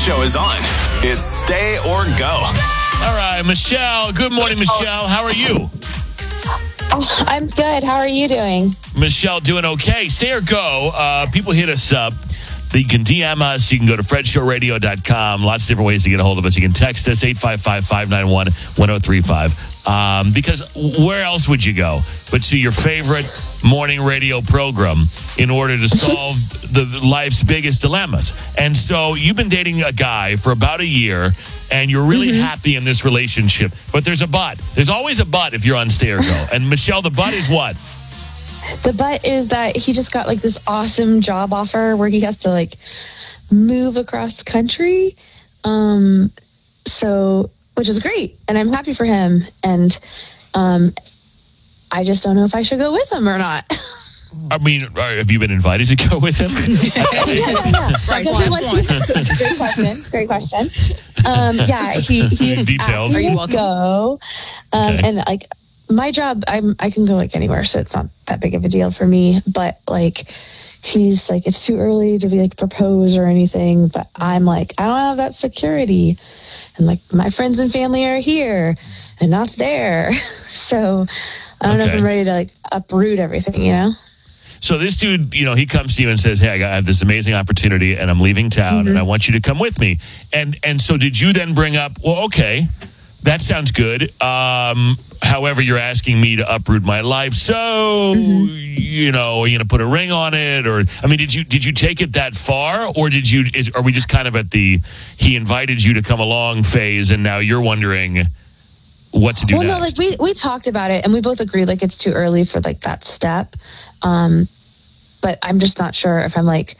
show is on. It's Stay or Go. All right, Michelle. Good morning, Michelle. How are you? Oh, I'm good. How are you doing? Michelle, doing okay. Stay or go. People hit us up. You can DM us. You can go to fredshowradio.com. Lots of different ways to get a hold of us. You can text us, 855-591-1035. Because where else would you go but to your favorite morning radio program in order to solve the life's biggest dilemmas? And so you've been dating a guy for about a year, and you're really happy in this relationship. But there's a but. There's always a but if you're on Stay or Go. And Michelle, the but is what? The but is that he just got like this awesome job offer where he has to like move across country. So, which is great. And I'm happy for him. And I just don't know if I should go with him or not. I mean, have you been invited to go with him? Great question. He's Details. Are you welcome? Go. And like my job, I can go like anywhere, so it's not that big of a deal for me. But like, he's like, it's too early to be like propose or anything. But I'm like, I don't have that security, and like my friends and family are here and not there. So I don't know if I'm ready to like uproot everything, you know. So this dude, he comes to you and says, hey, I have this amazing opportunity and I'm leaving town and I want you to come with me. And so did you then bring up, well, okay, that sounds good. However, you're asking me to uproot my life. So, are you going to put a ring on it? Or, I mean, did you take it that far? Or are we just kind of at the, he invited you to come along phase and now you're wondering what to do next? No, like we talked about it and we both agreed like it's too early for like that step. But I'm just not sure if I'm like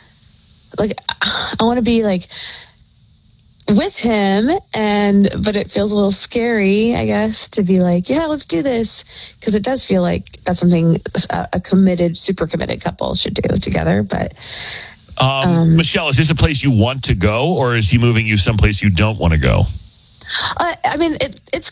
I want to be like with him, but it feels a little scary, I guess, to be like, yeah, let's do this, because it does feel like that's something a super committed couple should do together. But Michelle, is this a place you want to go, or is he moving you someplace you don't want to go? I mean, it's